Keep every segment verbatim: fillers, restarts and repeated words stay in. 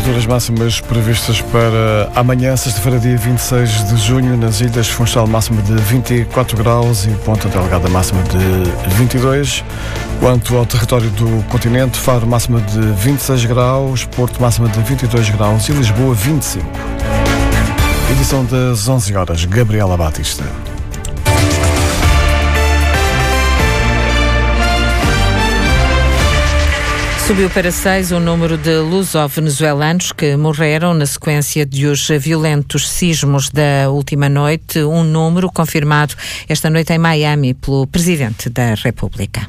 temperaturas máximas previstas para amanhã, sexta-feira, dia vinte e seis de junho, nas Ilhas Funchal, máxima de vinte e quatro graus e Ponta Delgada, máxima de vinte e dois. Quanto ao território do continente, Faro, máxima de vinte e seis graus, Porto, máxima de vinte e dois graus e Lisboa, vinte e cinco. Edição das onze horas, Gabriela Batista. Subiu para seis o número de luso-venezuelanos que morreram na sequência de os violentos sismos da última noite, um número confirmado esta noite em Miami pelo Presidente da República.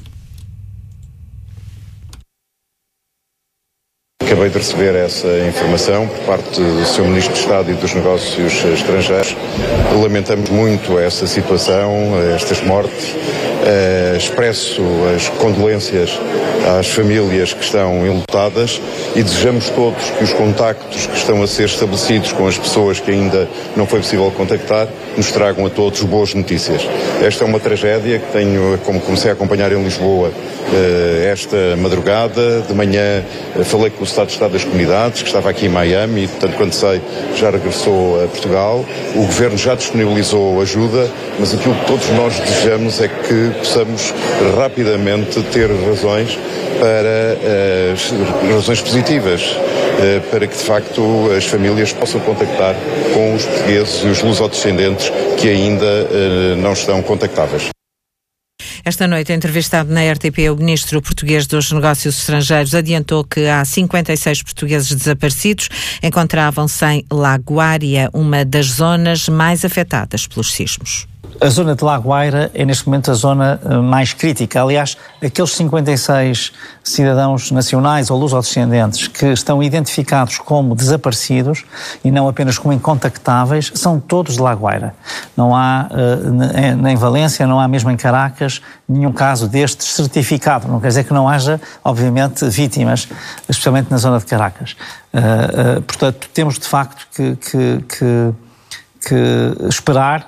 Acabei de receber essa informação por parte do senhor Ministro de Estado e dos Negócios Estrangeiros. Lamentamos muito essa situação, estas mortes. Uh, expresso as condolências às famílias que estão enlutadas e desejamos todos que os contactos que estão a ser estabelecidos com as pessoas que ainda não foi possível contactar nos tragam a todos boas notícias. Esta é uma tragédia que tenho, como comecei a acompanhar em Lisboa uh, esta madrugada. De manhã uh, falei com o Estado de Estado das Comunidades, que estava aqui em Miami e, portanto, quando sei, já regressou a Portugal. O Governo já disponibilizou ajuda, mas aquilo que todos nós desejamos é que possamos rapidamente ter razões para uh, razões positivas, uh, para que de facto as famílias possam contactar com os portugueses e os lusodescendentes que ainda uh, não estão contactáveis. Esta noite, entrevistado na R T P, o Ministro Português dos Negócios Estrangeiros adiantou que há cinquenta e seis portugueses desaparecidos. Encontravam-se em Lagoária, uma das zonas mais afetadas pelos sismos. A zona de Lagoaira é neste momento a zona uh, mais crítica. Aliás, aqueles cinquenta e seis cidadãos nacionais ou lusodescendentes que estão identificados como desaparecidos e não apenas como incontactáveis, são todos de Lagoaira. Não há, uh, nem em Valência, não há mesmo em Caracas, nenhum caso destes certificado. Não quer dizer que não haja, obviamente, vítimas, especialmente na zona de Caracas. Uh, uh, portanto, temos de facto que, que, que, que esperar.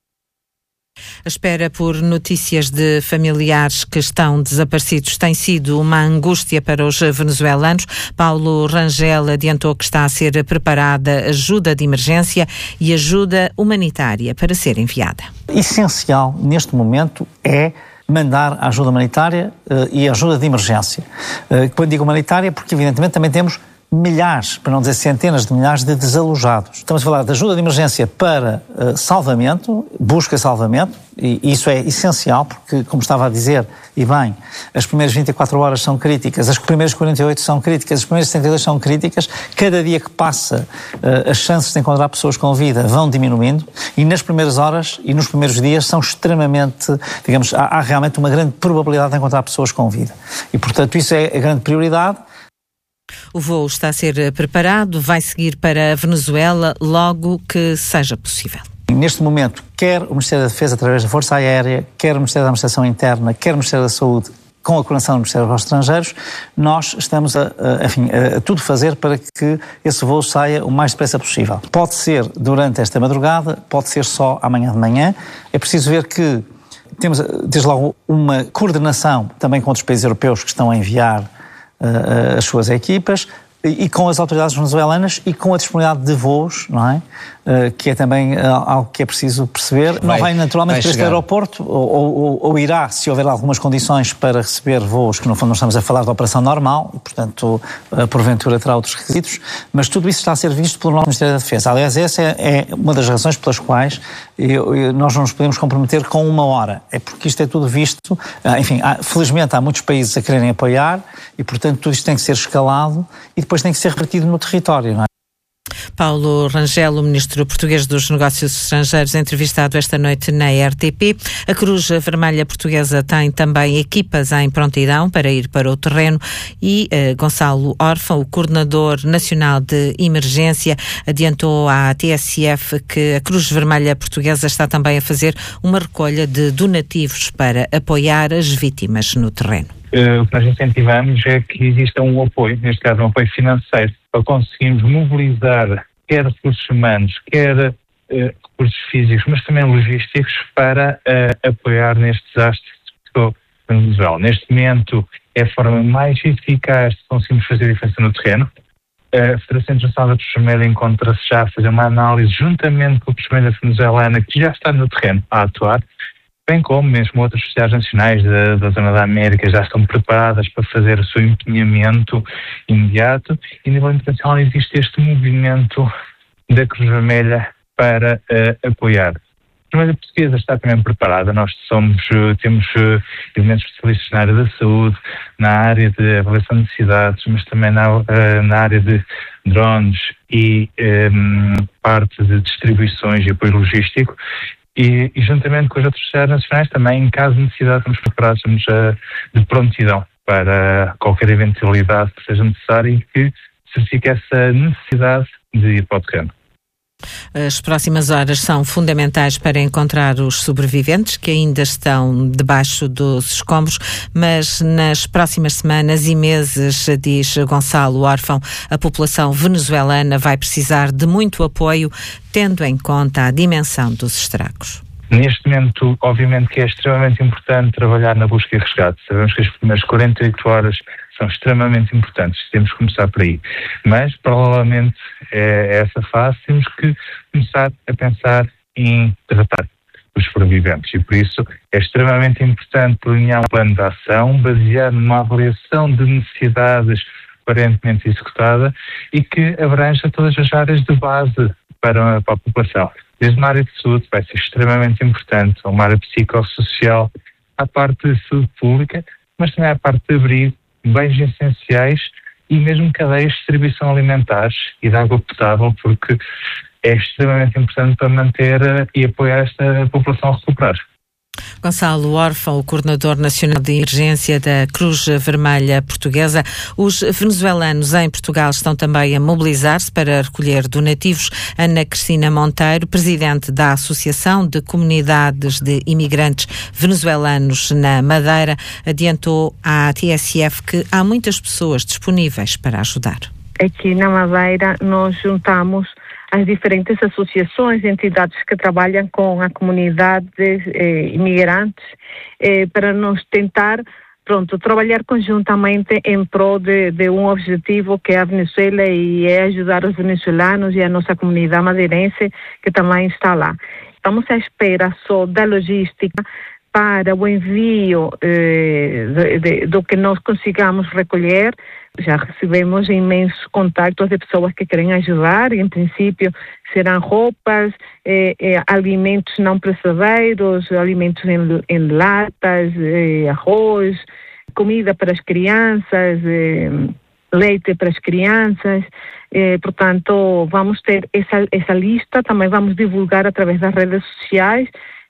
A espera por notícias de familiares que estão desaparecidos tem sido uma angústia para os venezuelanos. Paulo Rangel adiantou que está a ser preparada ajuda de emergência e ajuda humanitária para ser enviada. Essencial neste momento é mandar a ajuda humanitária uh, e a ajuda de emergência. Uh, quando digo humanitária, porque evidentemente também temos milhares, para não dizer centenas de milhares de desalojados. Estamos a falar de ajuda de emergência para uh, salvamento, busca e salvamento, e isso é essencial porque, como estava a dizer, e bem, as primeiras vinte e quatro horas são críticas, as primeiras quarenta e oito são críticas, as primeiras setenta e dois são críticas, cada dia que passa uh, as chances de encontrar pessoas com vida vão diminuindo, e nas primeiras horas e nos primeiros dias são extremamente, digamos, há, há realmente uma grande probabilidade de encontrar pessoas com vida. E, portanto, isso é a grande prioridade. O voo está a ser preparado, vai seguir para a Venezuela logo que seja possível. Neste momento, quer o Ministério da Defesa, através da Força Aérea, quer o Ministério da Administração Interna, quer o Ministério da Saúde, com a coordenação do Ministério dos Estrangeiros, nós estamos a, a, enfim, a, a tudo fazer para que esse voo saia o mais depressa possível. Pode ser durante esta madrugada, pode ser só amanhã de manhã. É preciso ver que temos, desde logo, uma coordenação também com outros países europeus que estão a enviar uh, as suas equipas, e com as autoridades venezuelanas e com a disponibilidade de voos, não é? Uh, que é também uh, algo que é preciso perceber. Vai, não vai naturalmente vai para este aeroporto, ou, ou, ou irá, se houver algumas condições para receber voos, que no fundo não estamos a falar de operação normal, e portanto, uh, porventura terá outros requisitos, mas tudo isso está a ser visto pelo nosso Ministério da Defesa. Aliás, essa é, é uma das razões pelas quais eu, eu, nós não nos podemos comprometer com uma hora. É porque isto é tudo visto, uh, enfim, há, felizmente há muitos países a quererem apoiar, e portanto tudo isto tem que ser escalado e depois tem que ser repartido no território, não é? Paulo Rangel, o Ministro Português dos Negócios Estrangeiros, entrevistado esta noite na R T P. A Cruz Vermelha Portuguesa tem também equipas em prontidão para ir para o terreno e uh, Gonçalo Orfão, o Coordenador Nacional de Emergência, adiantou à T S F que a Cruz Vermelha Portuguesa está também a fazer uma recolha de donativos para apoiar as vítimas no terreno. Uh, o que nós incentivamos é que exista um apoio, neste caso um apoio financeiro, para conseguirmos mobilizar quer recursos humanos, quer uh, recursos físicos, mas também logísticos para uh, apoiar neste desastre que ficou na Venezuela. Neste momento é a forma mais eficaz de conseguirmos fazer a diferença no terreno. A Federação Internacional da Cruz Vermelha encontra-se já a fazer uma análise juntamente com a Cruz Vermelha venezuelana, que já está no terreno a atuar, bem como mesmo outras sociedades nacionais da, da Zona da América já estão preparadas para fazer o seu empenhamento imediato, e a nível internacional existe este movimento da Cruz Vermelha para uh, apoiar. A Cruz Vermelha Portuguesa está também preparada. Nós somos, temos uh, elementos especialistas na área da saúde, na área de avaliação de necessidades, mas também na, uh, na área de drones e um, parte de distribuições e apoio logístico. E, e juntamente com as outras sociedades nacionais também, em caso de necessidade, estamos preparados, estamos uh, de prontidão para qualquer eventualidade que seja necessária e que certifique essa necessidade de ir para o terreno. As próximas horas são fundamentais para encontrar os sobreviventes que ainda estão debaixo dos escombros, mas nas próximas semanas e meses, diz Gonçalo Órfão, a população venezuelana vai precisar de muito apoio, tendo em conta a dimensão dos estragos. Neste momento, obviamente que é extremamente importante trabalhar na busca e resgate. Sabemos que as primeiras quarenta e oito horas são extremamente importantes, temos que começar por aí. Mas, provavelmente, é essa fase, temos que começar a pensar em tratar os sobreviventes. E, por isso, é extremamente importante delinear um plano de ação baseado numa avaliação de necessidades aparentemente executada e que abranja todas as áreas de base para a, para a população. Desde uma área de saúde, vai ser extremamente importante, uma área psicossocial, a parte de saúde pública, mas também a parte de abrigo, bens essenciais e mesmo cadeias de distribuição alimentares e de água potável, porque é extremamente importante para manter e apoiar esta população a recuperar. Gonçalo Órfão, o coordenador nacional de emergência da Cruz Vermelha Portuguesa. Os venezuelanos em Portugal estão também a mobilizar-se para recolher donativos. Ana Cristina Monteiro, presidente da Associação de Comunidades de Imigrantes Venezuelanos na Madeira, adiantou à T S F que há muitas pessoas disponíveis para ajudar. Aqui na Madeira nós juntamos as diferentes associações e entidades que trabalham com a comunidade eh, imigrantes eh, para nos tentar, pronto, trabalhar conjuntamente em prol de, de um objetivo que é a Venezuela e é ajudar os venezuelanos e a nossa comunidade madeirense que também está lá. Estamos à espera só da logística para o envio eh, de, de, do que nós consigamos recolher. Já recebemos imensos contactos de pessoas que querem ajudar e, em princípio, serão roupas, eh, eh, alimentos não perecedeiros, alimentos em, em latas, eh, arroz, comida para as crianças, eh, leite para as crianças. Eh, portanto, vamos ter essa, essa lista, também vamos divulgar através das redes sociais.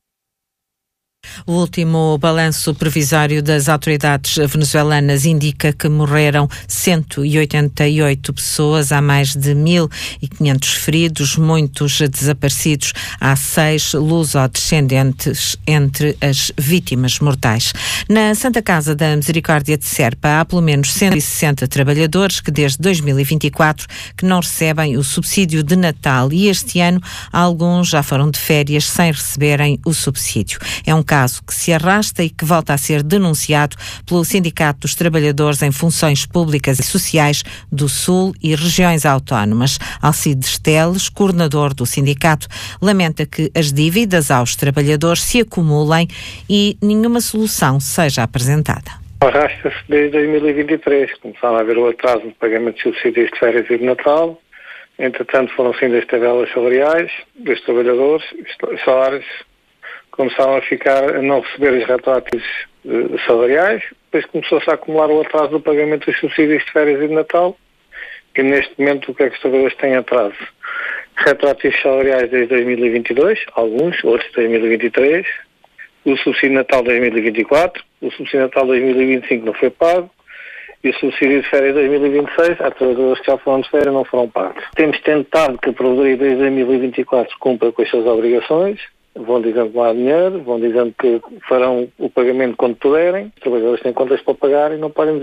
O último balanço provisório das autoridades venezuelanas indica que morreram cento e oitenta e oito pessoas, há mais de mil e quinhentos feridos, muitos desaparecidos. Há seis luso-descendentes entre as vítimas mortais. Na Santa Casa da Misericórdia de Serpa há pelo menos cento e sessenta trabalhadores que desde dois mil e vinte e quatro que não recebem o subsídio de Natal e este ano alguns já foram de férias sem receberem o subsídio. É um caso que se arrasta e que volta a ser denunciado pelo Sindicato dos Trabalhadores em Funções Públicas e Sociais do Sul e regiões autónomas. Alcides Teles, coordenador do sindicato, lamenta que as dívidas aos trabalhadores se acumulem e nenhuma solução seja apresentada. Arrasta-se desde dois mil e vinte e três, começaram a haver o atraso no pagamento de subsídios de férias e de Natal. Entretanto, foram feitas as tabelas salariais dos trabalhadores, os salários começaram a ficar a não receber os retroativos uh, salariais, depois começou-se a acumular o atraso do pagamento dos subsídios de férias e de Natal, que neste momento o que é que os trabalhadores têm atraso? Retroativos salariais desde dois mil e vinte e dois, alguns, outros dois mil e vinte e três, o subsídio de Natal dois mil e vinte e quatro, o subsídio de Natal dois mil e vinte e cinco não foi pago, e o subsídio de férias dois mil e vinte e seis, há trabalhadores que já foram de férias não foram pagos. Temos tentado que a Provedoria desde dois mil e vinte e quatro cumpra com as suas obrigações. Vão dizendo que não há dinheiro, vão dizendo que farão o pagamento quando puderem. Os trabalhadores têm contas para pagar e não podem